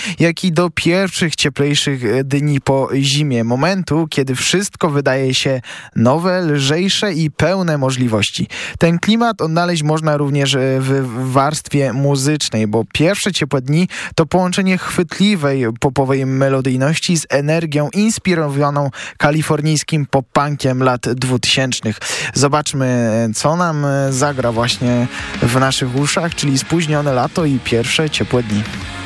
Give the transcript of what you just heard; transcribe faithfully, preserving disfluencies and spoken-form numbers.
jak i do pierwszych cieplejszych dni po zimie, momentu, kiedy wszystko wydaje się nowe, lżejsze i pełne możliwości. Ten klimat odnaleźć można również w warstwie muzycznej, bo pierwsze ciepłe dni to połączenie chwytliwej popowej melodyjności z energią inspirowaną kalifornijskim pop-punkiem lat dwutysięcznych. Zobaczmy, co nam zagra właśnie w naszych uszach, czyli spóźnione lato i pierwsze ciepłe dni.